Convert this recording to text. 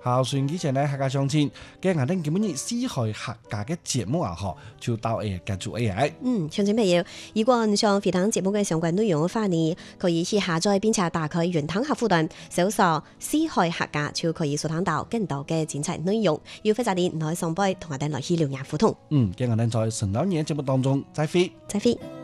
好，收音機前呢，客家鄉親，今日我哋今日四海客家嘅節目啊，嗬，就到結束 AI。 鄉親朋友，如果你想回聽節目嘅相關內容嘅話呢，可以去下載並且打開雲端客戶端，搜索四海客家就可以收聽到更多嘅精彩內容。要負責啲來上輩同我哋來去聊聊互動。 今日我哋在神老年節目當中再會。 再會。